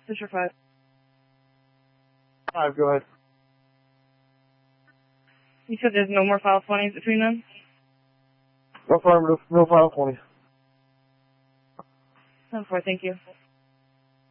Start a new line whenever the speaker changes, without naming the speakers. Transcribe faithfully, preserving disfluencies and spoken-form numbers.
Fisher five.
Five, go ahead.
You said there's no more file twenties between them?
Affirmative. No file twenty.
ten four, thank you.